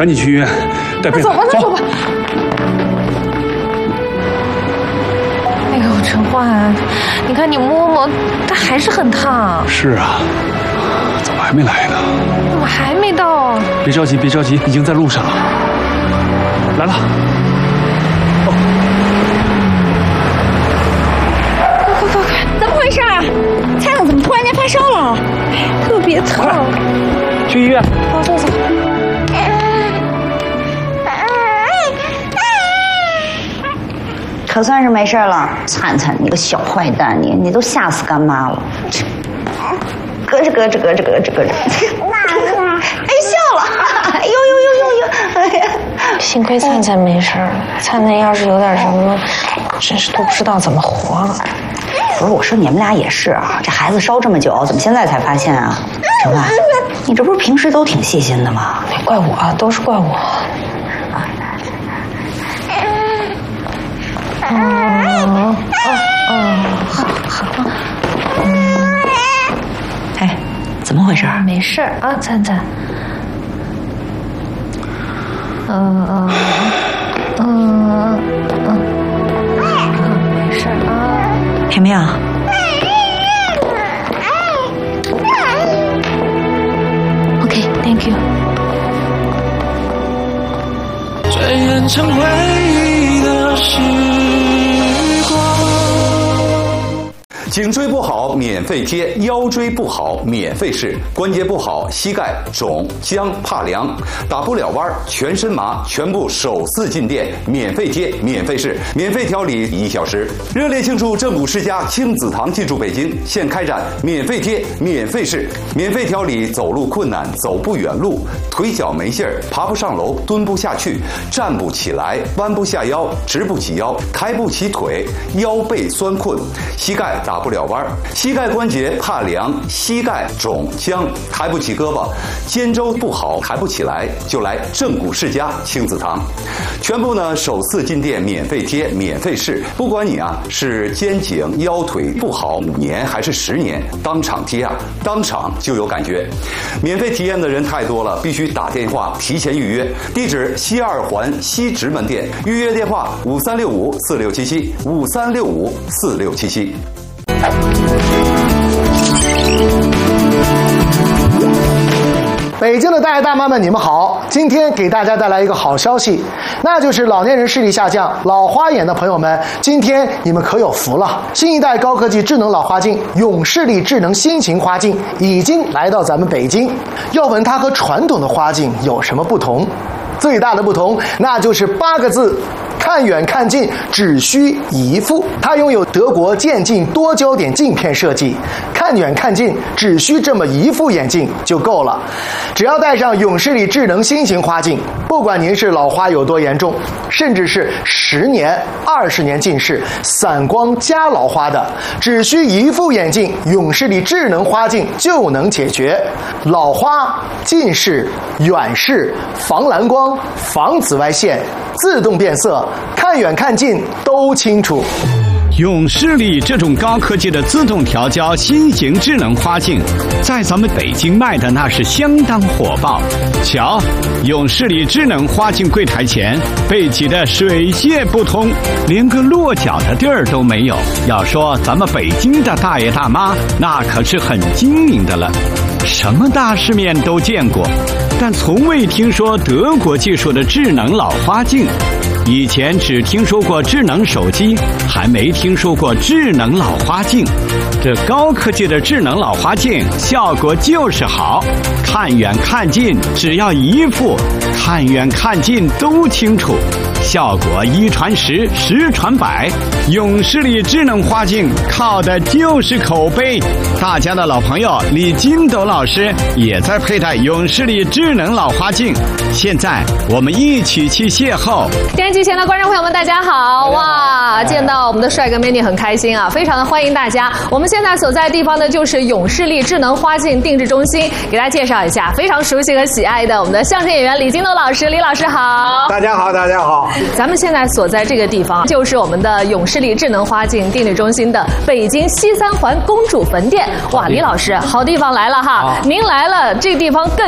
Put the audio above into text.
赶紧去医院带被子。走吧。 哎呦，陈焕，你看你摸摸，它还是很烫。 是啊，怎么还没来呢？ 怎么还没到？ 别着急，已经在路上了。来了。 快！怎么回事？菜菜怎么突然间发烧了？特别疼。 去医院。 走。 可算是没事了。灿灿，你个小坏蛋，你都吓死干妈了。咯吱。哎，笑了。哎呦！哎呀， 幸亏灿灿没事了。灿灿要是有点什么，真是都不知道怎么活了。 不是，我说你们俩也是啊，这孩子烧这么久，怎么现在才发现啊？陈焕，你这不是平时都挺细心的吗？ 怪我，都是怪我。好。 哎，怎么回事？ 没事啊，灿灿。没事啊。 甜蜜啊。 OK，Thank you。 转眼成回忆的时光。 颈椎不好免费贴，腰椎不好免费试，关节不好膝盖肿僵怕凉打不了弯全身麻，全部手撕进店免费贴免费试，免费调理1小时。热烈庆祝正骨世家亲子堂进驻北京，现开展免费贴免费试，免费调理走路困难走不远路，腿脚没劲儿爬不上楼蹲不下去站不起来弯不下腰直不起腰抬不起腿腰背酸困膝盖打不了弯，膝盖关节怕凉，膝盖肿僵，抬不起胳膊，肩周不好抬不起来，就来正骨世家亲子堂，全部呢首次进店免费贴免费试，不管你啊是肩颈腰腿不好5年还是10年，当场贴啊，当场就有感觉。免费体验的人太多了，必须打电话提前预约。地址西2环西直门店，预约电话5365467753654677。 北京的大爷大妈们，你们好！今天给大家带来一个好消息，那就是老年人视力下降、老花眼的朋友们，今天你们可有福了！新一代高科技智能老花镜永视力智能新型花镜已经来到咱们北京。要问它和传统的花镜有什么不同？最大的不同，那就是8个字：看远看近只需一副。它拥有德国渐进多焦点镜片设计，看远看近只需这么一副眼镜就够了。只要戴上永视力智能新型花镜，不管您是老花有多严重，甚至是10年、20年近视、散光加老花的，只需一副眼镜，永视力智能花镜就能解决老花、近视、远视、防蓝光、防紫外线、自动变色，看远看近都清楚。 永视力这种高科技的自动调焦新型智能花镜，在咱们北京卖的那是相当火爆。瞧，永视力智能花镜柜台前被挤得水泄不通，连个落脚的地儿都没有。要说咱们北京的大爷大妈，那可是很精明的了，什么大世面都见过，但从未听说德国技术的智能老花镜。以前只听说过智能手机，还没听说过智能老花镜。这高科技的智能老花镜效果就是好，看远看近只要一副，看远看近都清楚，效果1传10，10传100。永视力智能花镜靠的就是口碑。大家的老朋友李金斗老师也在佩戴永视力智能老花镜，现在我们一起去邂逅。 电视机前的观众朋友们，大家好！哇，见到我们的帅哥美女很开心啊，非常的欢迎大家。我们现在所在的地方呢，就是永视力智能花镜定制中心，给大家介绍一下非常熟悉和喜爱的我们的相声演员李金斗老师。李老师好！ 大家好，大家好！ 咱们现在所在这个地方，就是我们的永视力智能花镜定制中心的北京西3环公主坟店。哇，李老师，好地方来了哈！您来了，这地方更